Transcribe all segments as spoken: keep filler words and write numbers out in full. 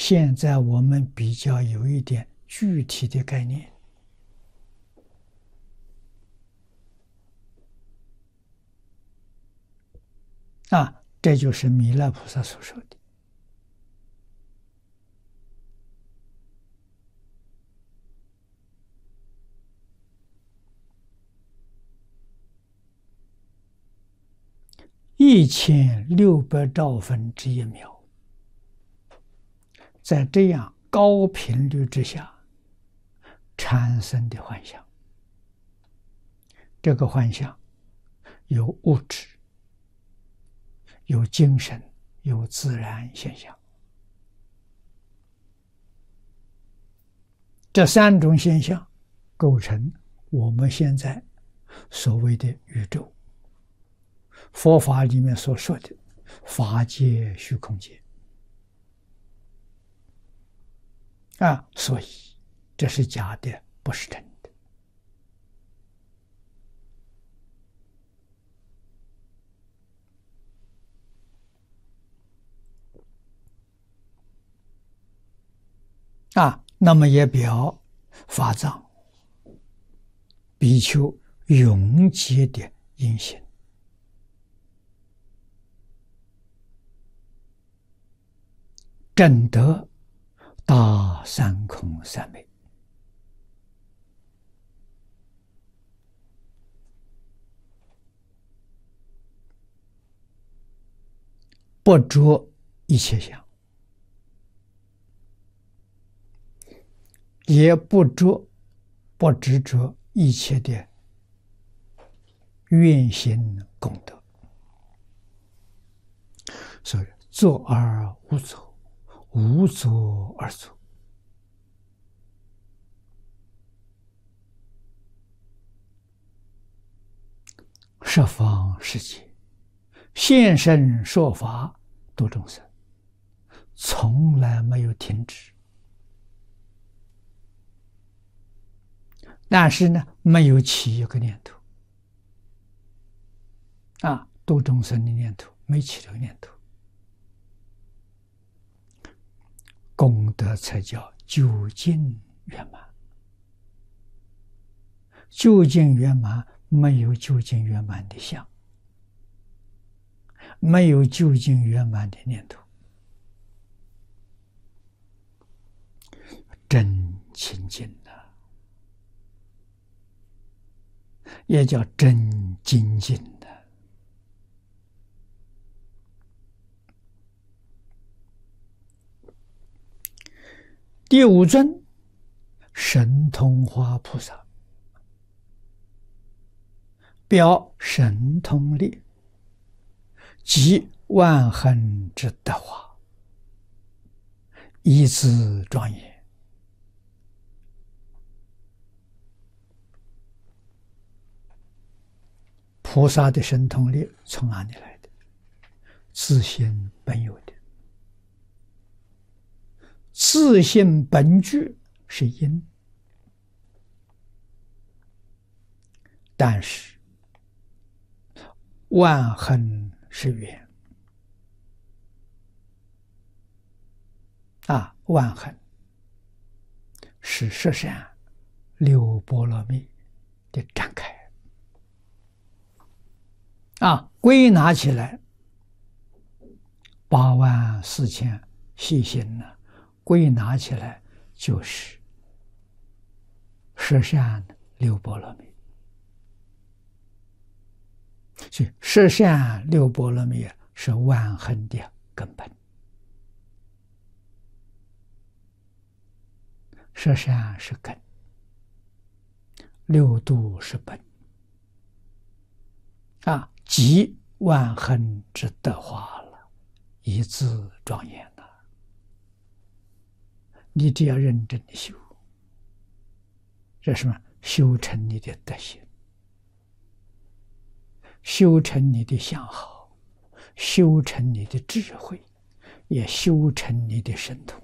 现在我们比较有一点具体的概念啊，这就是弥勒菩萨所说的。一千六百兆分之一秒，在这样高频率之下产生的幻象，这个幻象有物质、有精神、有自然现象，这三种现象构成我们现在所谓的宇宙。佛法里面所说的法界、虚空界啊，所以这是假的，不是真的啊。那么也表法藏比丘永劫的因行。证得大三空三昧，不着一切相，也不着不执着一切的愿行功德，所以作而无作，无作而作。十方世界现身说法度众生，从来没有停止。但是呢，没有起一个念头啊，度众生的念头没起这个念头，功德才叫究竟圆满。究竟圆满没有究竟圆满的相，没有究竟圆满的念头，真清净的，也叫真精进的。第五尊神通花菩萨，表神通力，即万恒之德华，一字庄严。菩萨的神通力从哪里来的？自性本有的。自性本具是因，但是万恒是缘啊，万恒是十善六波罗蜜的展开啊，归纳起来八万四千细心呢，归纳起来就是十善六波罗蜜。所以十善六波罗蜜是万恒的根本，十善是根，六度是本啊，即万恒之德华了，一字庄严了。你只要认真的修，这是什么？修成你的德行，修成你的相好，修成你的智慧，也修成你的神通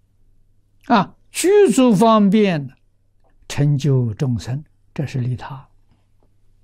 啊！具足方便，成就众生，这是利他。